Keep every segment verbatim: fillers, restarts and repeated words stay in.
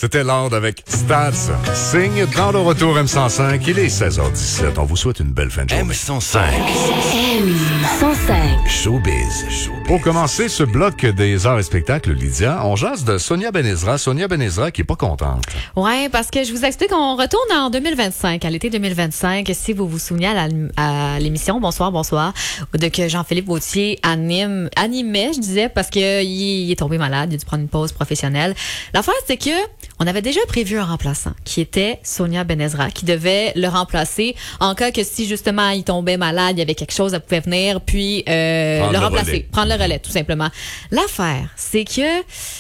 C'était Lord avec Stats. Signe dans le retour M cent cinq. Il est seize heures dix-sept. On vous souhaite une belle fin de journée. M cent cinq. M cent cinq. Showbiz. Pour commencer ce bloc des arts et spectacles, Lydia, on jase de Sonia Benezra. Sonia Benezra qui est pas contente. Ouais, parce que je vous explique, on retourne en deux mille vingt-cinq, à l'été deux mille vingt-cinq. Si vous vous souvenez à, la, à l'émission Bonsoir, bonsoir, de que Jean-Philippe Vautier anime, animait, je disais, parce que il, il est tombé malade, il a dû prendre une pause professionnelle. L'affaire, c'est que on avait déjà prévu un remplaçant, qui était Sonia Benezra, qui devait le remplacer en cas que si justement il tombait malade, il y avait quelque chose, elle pouvait venir, puis euh, prendre le le remplacer, relais. prendre le relais, tout simplement. L'affaire, c'est que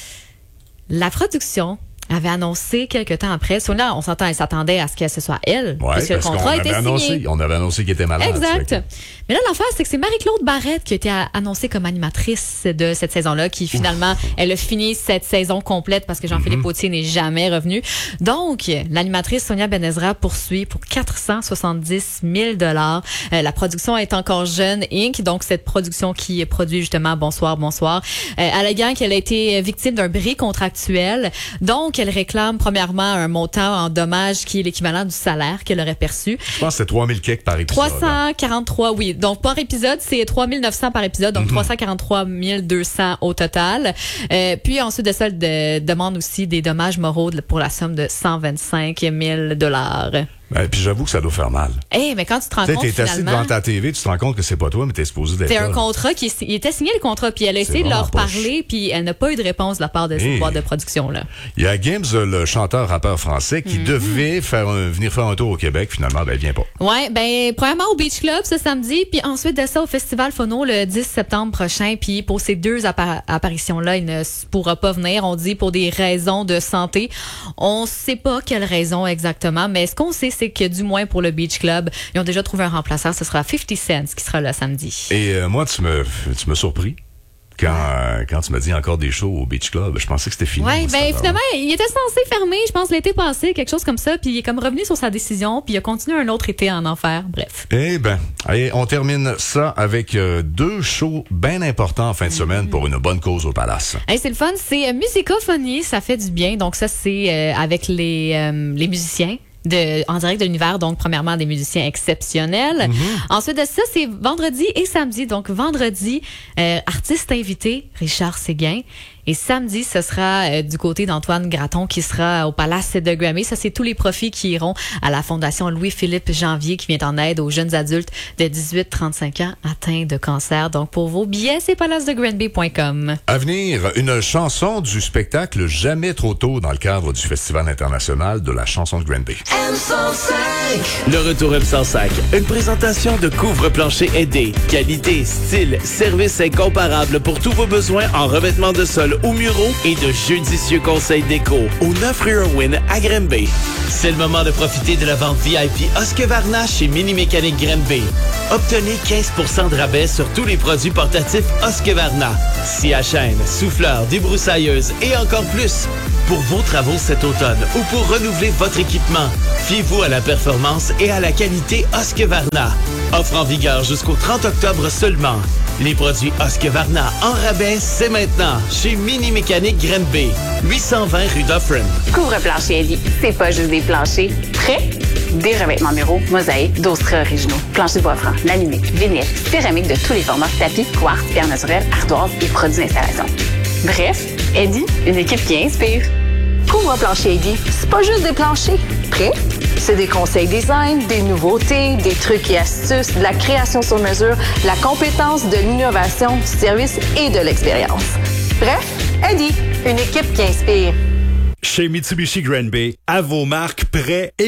la production avait annoncé quelque temps après. Sonia, on s'entend, elle s'attendait à ce que ce soit elle, Ouais, puisque le parce qu'on contrat avait était annoncé, signé. on avait annoncé qu'il était malade. Exact. C'est que- Mais là, l'affaire, c'est que c'est Marie-Claude Barrette qui a été a- annoncée comme animatrice de cette saison-là, qui finalement, elle a fini cette saison complète parce que Jean-Philippe Vautier n'est jamais revenu. Donc, l'animatrice Sonia Benezra poursuit pour quatre cent soixante-dix mille dollars. Euh, la production est encore jeune, Incorporated. Donc, cette production qui produit justement Bonsoir, bonsoir. Euh, alléguant qu'elle a été victime d'un bris contractuel. Donc, elle réclame premièrement un montant en dommages qui est l'équivalent du salaire qu'elle aurait perçu. Je pense que c'est trois mille quelques par épisode. trois cent quarante-trois, oui. Donc, par épisode, c'est trois mille neuf cents par épisode, donc Mm-hmm. trois cent quarante-trois mille deux cents au total. Euh, puis ensuite de ça, elle de, demande aussi des dommages moraux de- pour la somme de cent vingt-cinq mille dollars. Ben, puis j'avoue que ça doit faire mal. Eh, mais quand tu te rends Tu sais, compte, t'es assis finalement, devant ta T V, tu te rends compte que c'est pas toi, mais t'es supposé d'être c'est là. un là. contrat qui est- il était signé le contrat, puis elle a essayé de vraiment leur poche. parler, puis elle n'a pas eu de réponse de la part de cette Hey. boîte de production-là. Il y a Gims, le chanteur-rappeur français, qui Mm-hmm. devait faire un- venir faire un tour au Québec. Finalement, ben, il vient pas. Ouais, ben premièrement au Beach Club ce samedi, puis ensuite de ça au Festival Phono le dix septembre prochain. Puis pour ces deux appa- apparitions-là, il ne s- pourra pas venir. On dit pour des raisons de santé. On sait pas quelles raisons exactement, mais ce qu'on sait, c'est que du moins pour le Beach Club, ils ont déjà trouvé un remplaçant. Ce sera cinquante Cent qui sera là samedi. Et euh, moi, tu me, tu me surpris quand, euh, quand tu m'as dit encore des shows au Beach Club. Je pensais que c'était fini. Ouais, moi, cette ben affaire-là. finalement, il était censé fermer, je pense l'été passé, quelque chose comme ça, puis il est comme revenu sur sa décision, puis il a continué un autre été en enfer. Bref. Eh ben, allez, on termine ça avec euh, deux shows bien importants en fin de semaine pour une bonne cause au Palace. Hey, c'est le fun, c'est euh, Musicophonie, ça fait du bien. Donc ça, c'est euh, avec les, euh, les musiciens. De, en direct de l'univers, donc premièrement des musiciens exceptionnels. Ensuite de ça, c'est vendredi et samedi. Donc vendredi, euh, artiste invité, Richard Séguin. Et samedi, ce sera euh, du côté d'Antoine Graton qui sera au Palace de Grammy. Ça, c'est tous les profits qui iront à la Fondation Louis-Philippe Janvier qui vient en aide aux jeunes adultes de dix-huit à trente-cinq ans atteints de cancer. Donc pour vos billets, c'est palace de granby point com. À venir, une chanson du spectacle Jamais trop tôt dans le cadre du Festival international de la chanson de Granby. M cent cinq. Le retour M cent cinq. Une présentation de couvre-plancher aidé. Qualité, style, service incomparable pour tous vos besoins en revêtement de sol ou muraux et de judicieux conseils déco au neuf rue Irwin à Granby. C'est le moment de profiter de la vente V I P Husqvarna chez Mini Mécanique Granby. Obtenez quinze pour cent de rabais sur tous les produits portatifs Husqvarna. Scie à chaîne, souffleur, débroussailleuse et encore plus. Pour vos travaux cet automne ou pour renouveler votre équipement, fiez-vous à la performance et à la qualité Husqvarna. Offre en vigueur jusqu'au trente octobre seulement. Les produits Husqvarna en rabais, c'est maintenant chez Mini Mécanique Granby, huit cent vingt rue Dufferin. Couvre-plancher Ellie, c'est pas juste des planchers. Prêt? Des revêtements muraux, mosaïques, dostrés originaux, planchers de bois franc, laminés, vinyle, céramique de tous les formats, tapis, quartz, pierre naturelle, ardoise et produits d'installation. Bref, Eddie, une équipe qui inspire. Couvre-plancher Eddie, c'est pas juste des planchers. Prêt? C'est des conseils design, des nouveautés, des trucs et astuces, de la création sur mesure, la compétence, de l'innovation, du service et de l'expérience. Bref, Eddie, une équipe qui inspire. Chez Mitsubishi Granby, à vos marques prêts et